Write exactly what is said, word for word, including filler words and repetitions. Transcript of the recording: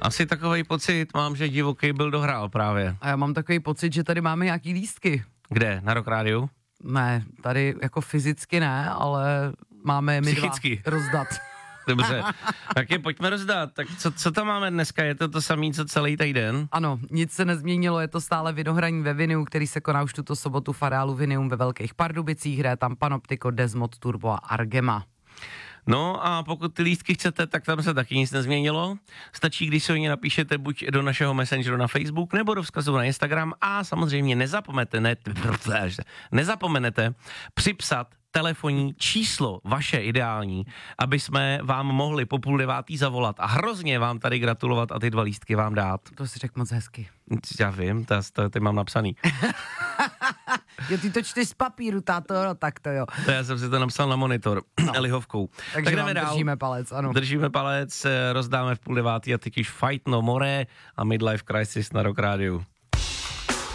Asi takovej pocit mám, že divoký byl dohrál právě. A já mám takový pocit, že tady máme nějaký lístky. Kde? Na Rock Rádiu? Ne, tady jako fyzicky ne, ale máme je my dva rozdat. Dobře, tak je pojďme rozdat. Tak co, co tam máme dneska? Je to to samý, co celý týden? Ano, nic se nezměnilo, je to stále vinohraní ve Viniu, který se koná už tuto sobotu v areálu Vinium ve Velkých Pardubicích, hraje tam Panoptiko, Desmod, Turbo a Argema. No a pokud ty lístky chcete, tak tam se taky nic nezměnilo. Stačí, když se o ně napíšete buď do našeho messengeru na Facebook, nebo do vzkazu na Instagram a samozřejmě nezapomenete, ne, nezapomenete připsat telefonní číslo, vaše ideální, aby jsme vám mohli po půl devátý zavolat a hrozně vám tady gratulovat a ty dva lístky vám dát. To si řekl moc hezky. Já vím, to, to, ty mám napsaný. Jo, ty to čteš z papíru, táto, no, tak to jo. To já jsem si to napsal na monitor, no. Elihovkou. Takže tak jdeme dál. Držíme palec, ano. Držíme palec, rozdáme v půl devátý a teď už Fight No More a Midlife Crisis na Rock Rádiu.